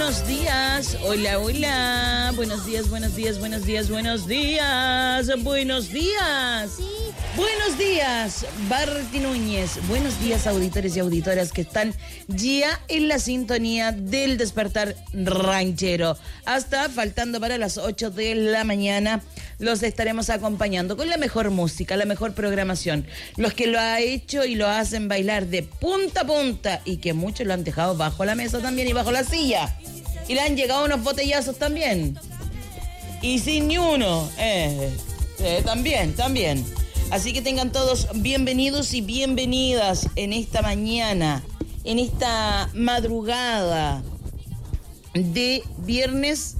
buenos días. Hola, hola. Buenos días, buenos días, buenos días, buenos días. Buenos días. Sí. Buenos días, Barty Núñez. Buenos días, auditores y auditoras que están ya en la sintonía del despertar ranchero. Hasta faltando para las 8 de la mañana, los estaremos acompañando con la mejor música, la mejor programación. Los que lo ha hecho y lo hacen bailar de punta a punta y que muchos lo han dejado bajo la mesa también y bajo la silla. Y le han llegado unos botellazos también. Y sin ni uno. También. Así que tengan todos bienvenidos y bienvenidas en esta mañana, en esta madrugada de viernes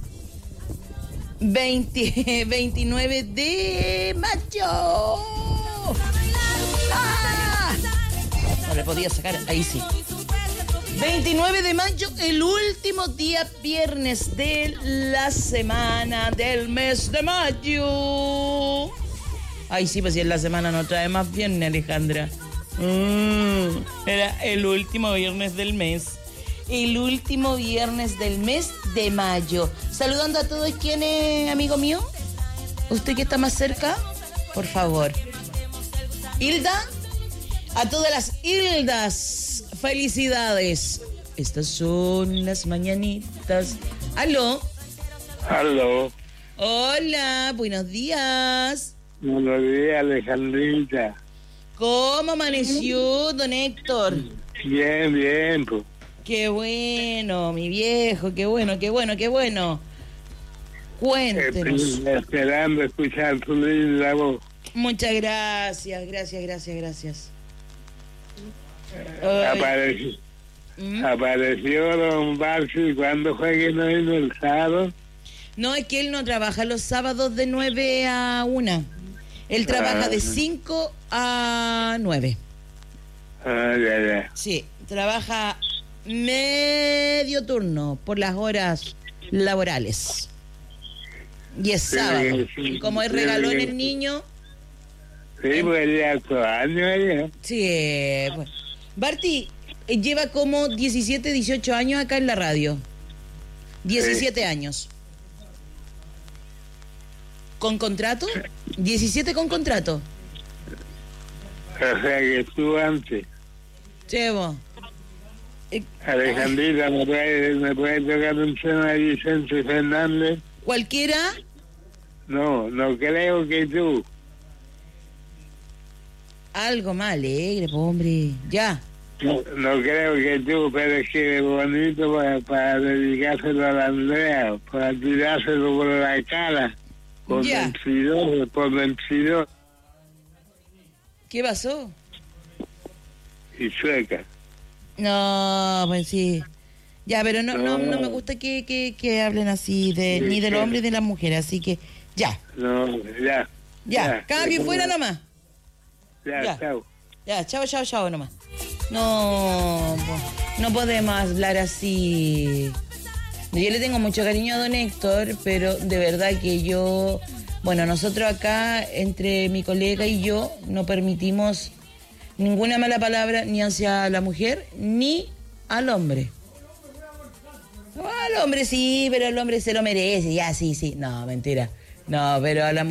29 de mayo. ¡Ah! No le podía sacar, ahí sí. 29 de mayo, el último día viernes de la semana del mes de mayo. Ay, sí, pues si en la semana no trae más viernes, Alejandra. Era el último viernes del mes. El último viernes del mes de mayo. Saludando a todos quienes, amigo mío. ¿Usted que está más cerca? Por favor. Hilda. A todas las Hildas. Felicidades. Estas son las mañanitas. ¿Aló? Aló. Hola, buenos días. Buenos días, Alejandrita. ¿Cómo amaneció, don Héctor? Bien, pues. Qué bueno, mi viejo, qué bueno. Cuéntenos. Esperando escuchar tu linda voz. Muchas gracias. Apareció don Barcy cuando juegue no vino el sábado. No, es que él no trabaja los sábados de 9 a 1. Él trabaja de 5 a 9. Ya. Sí, trabaja medio turno por las horas laborales. Y es sábado. Sí, Como es regalón el niño. Sí, pues ya 8 años ella. Sí, pues. Barty lleva como 17, 18 años acá en la radio. 17 años. ¿Con contrato? 17 con contrato. O sea que estuvo antes. Chevo. Alejandrita, ¿me puede tocar un tema de Vicente Fernández? ¿Cualquiera? No creo que tú. Algo más alegre, po, hombre. Ya. No creo que tú, pero es que es bonito para dedicárselo a la Andrea, para tirárselo por la cara. Por Ya. vencido. ¿Qué pasó? Y sueca. No, pues sí. Ya, pero no me gusta que hablen así Sí, ni del sí. hombre ni de la mujer, así que ya. No, ya. Cambio fuera nomás. Ya, chao. Ya, chao nomás. No podemos hablar así. Yo le tengo mucho cariño a don Héctor, pero de verdad que nosotros acá, entre mi colega y yo, no permitimos ninguna mala palabra ni hacia la mujer ni al hombre. Al hombre sí, pero el hombre se lo merece, ya sí. No, mentira. No, pero a la mujer